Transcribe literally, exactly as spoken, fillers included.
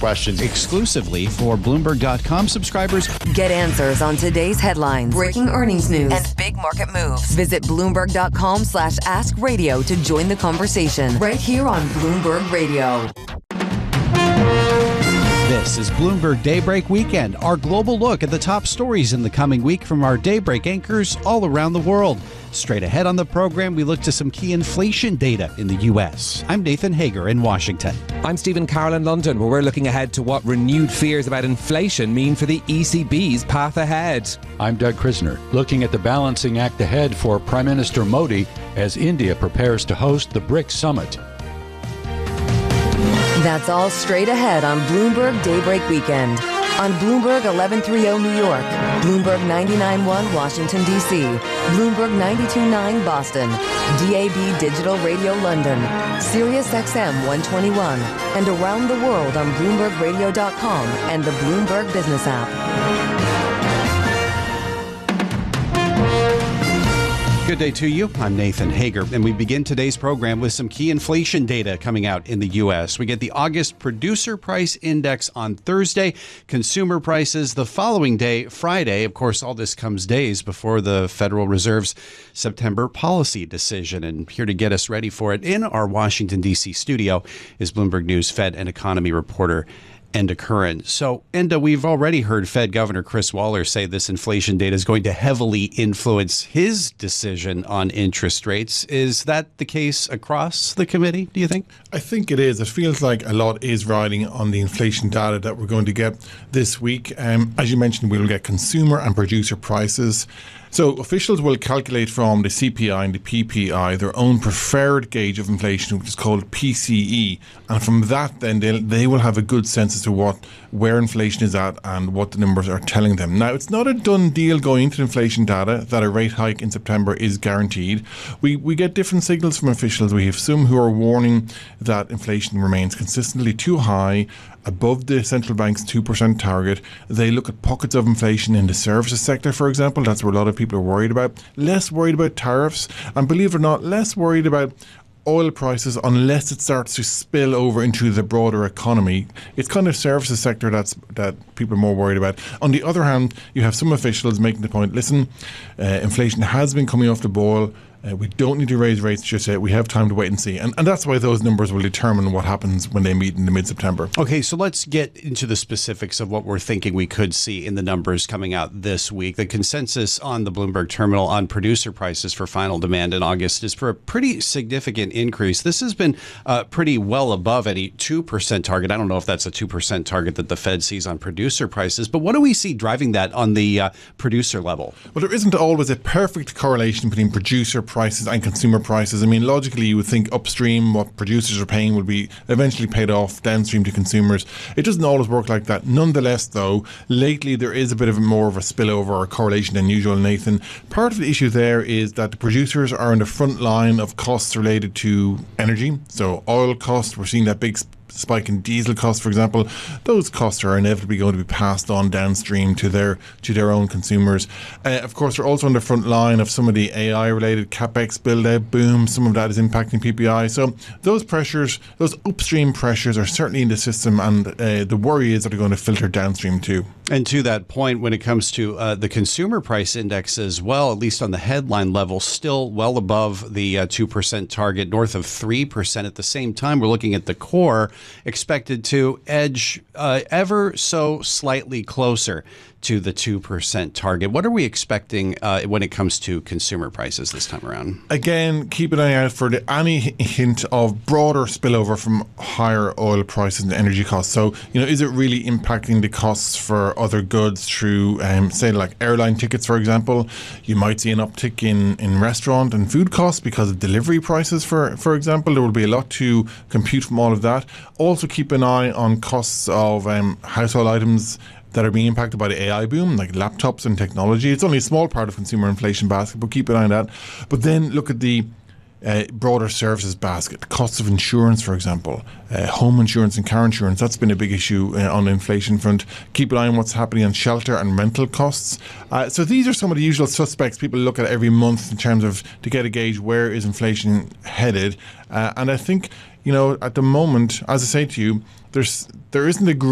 questions. Exclusively for Bloomberg dot com subscribers. Get answers on today's headlines, breaking earnings news, and big market moves. Visit Bloomberg dot com slash ask radio to join the conversation right here on Bloomberg Radio. This is Bloomberg Daybreak Weekend, our global look at the top stories in the coming week from our Daybreak anchors all around the world. Straight ahead on the program, we look to some key inflation data in the U S. I'm Nathan Hager in Washington. I'm Stephen Carroll in London, where we're looking ahead to what renewed fears about inflation mean for the E C B's path ahead. I'm Doug Krisner, looking at the balancing act ahead for Prime Minister Modi as India prepares to host the BRICS Summit. That's all straight ahead on Bloomberg Daybreak Weekend. On Bloomberg eleven thirty New York, Bloomberg ninety-nine point one Washington, D C, Bloomberg ninety-two point nine Boston, D A B Digital Radio London, Sirius X M one twenty-one, and around the world on Bloomberg Radio dot com and the Bloomberg Business app. Good day to you. I'm Nathan Hager, and we begin today's program with some key inflation data coming out in the U S. We get the August Producer Price Index on Thursday, consumer prices the following day, Friday. Of course, all this comes days before the Federal Reserve's September policy decision. And here to get us ready for it in our Washington, D C studio is Bloomberg News Fed and economy reporter Enda Curran. So, Enda, we've already heard Fed Governor Chris Waller say this inflation data is going to heavily influence his decision on interest rates. Is that the case across the committee, do you think? I think it is. It feels like a lot is riding on the inflation data that we're going to get this week. Um, as you mentioned, we'll get consumer and producer prices. So officials will calculate from the C P I and the P P I their own preferred gauge of inflation, which is called P C E. And from that, then they they will have a good sense as to what where inflation is at and what the numbers are telling them. Now, it's not a done deal going into inflation data that a rate hike in September is guaranteed. We we get different signals from officials. We have some who are warning that inflation remains consistently too high, above the central bank's two percent target. They look at pockets of inflation in the services sector, for example. That's where a lot of people are worried about. Less worried about tariffs, and believe it or not, less worried about oil prices unless it starts to spill over into the broader economy. It's kind of services sector that's that people are more worried about. On the other hand, you have some officials making the point, listen, uh, inflation has been coming off the boil. Uh, we don't need to raise rates just yet. We have time to wait and see. And, and that's why those numbers will determine what happens when they meet in the mid-September. Okay, so let's get into the specifics of what we're thinking we could see in the numbers coming out this week. The consensus on the Bloomberg terminal on producer prices for final demand in August is for a pretty significant increase. This has been uh, pretty well above any two percent target. I don't know if that's a two percent target that the Fed sees on producer prices, but what do we see driving that on the uh, producer level? Well, there isn't always a perfect correlation between producer prices prices and consumer prices. I mean, logically, you would think upstream, what producers are paying will be eventually paid off downstream to consumers. It doesn't always work like that. Nonetheless, though, lately there is a bit of more of a spillover or correlation than usual, Nathan. Part of the issue there is that the producers are in the front line of costs related to energy. So oil costs, we're seeing that big sp- spike in diesel costs, for example. Those costs are inevitably going to be passed on downstream to their to their own consumers. Uh, of course, they're also on the front line of some of the A I-related capex build-out boom. Some of that is impacting P P I. So those pressures, those upstream pressures are certainly in the system, and uh, the worry is that they're going to filter downstream too. And to that point, when it comes to uh, the consumer price index as well, at least on the headline level, still well above the uh, two percent target, north of three percent. At the same time, we're looking at the core expected to edge uh, ever so slightly closer to the two percent target. What are we expecting uh, when it comes to consumer prices this time around? Again, keep an eye out for the, any hint of broader spillover from higher oil prices and energy costs. So, you know, is it really impacting the costs for other goods through, um, say, like airline tickets, for example? You might see an uptick in, in restaurant and food costs because of delivery prices, for, for example. There will be a lot to compute from all of that. Also, keep an eye on costs of um, household items that are being impacted by the A I boom, like laptops and technology. It's only a small part of consumer inflation basket, but keep an eye on that. But then look at the uh, broader services basket, the costs of insurance, for example, uh, home insurance and car insurance. That's been a big issue uh, on the inflation front. Keep an eye on what's happening on shelter and rental costs. Uh, so these are some of the usual suspects people look at every month in terms of to get a gauge where is inflation headed. Uh, and I think, you know, at the moment, as I say to you, there's there isn't a